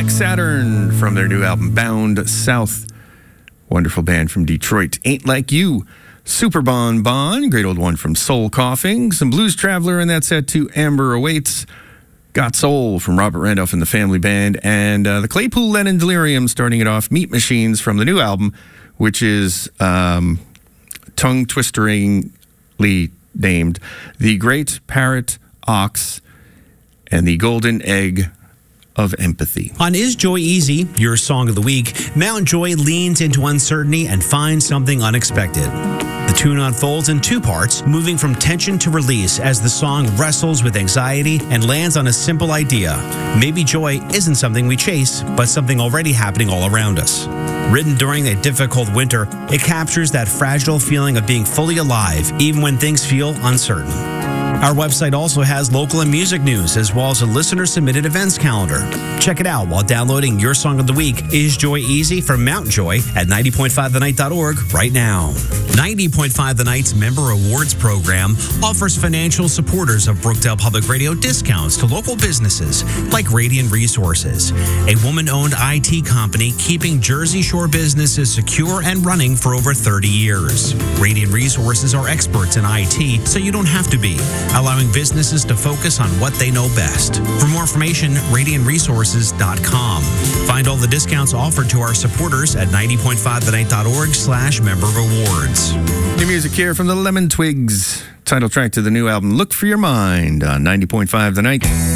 Black Saturn from their new album, Bound South. Wonderful band from Detroit. Ain't Like You. Super Bon Bon, great old one from Soul Coughing. Some Blues Traveler in that set too. Amber Awaits. Got Soul from Robert Randolph and the Family Band. And the Claypool Lennon Delirium starting it off. Meat Machines from the new album, which is tongue-twisteringly named The Great Parrot Ox and the Golden Egg of Empathy. On Is Joy Easy, your song of the week, Mount Joy leans into uncertainty and finds something unexpected. The tune unfolds in two parts, moving from tension to release as the song wrestles with anxiety and lands on a simple idea. Maybe joy isn't something we chase, but something already happening all around us. Written during a difficult winter, it captures that fragile feeling of being fully alive, even when things feel uncertain. Our website also has local and music news, as well as a listener-submitted events calendar. Check it out while downloading your song of the week, Is Joy Easy from Mount Joy at 90.5thenight.org right now. 90.5 The Night's Member Awards program offers financial supporters of Brookdale Public Radio discounts to local businesses like Radiant Resources, a woman-owned IT company keeping Jersey Shore businesses secure and running for over 30 years. Radiant Resources are experts in IT, so you don't have to be, allowing businesses to focus on what they know best. For more information, radiantresources.com. Find all the discounts offered to our supporters at 90.5thenight.org/member rewards. New music here from the Lemon Twigs. Title track to the new album, Look for Your Mind, on 90.5 The Night.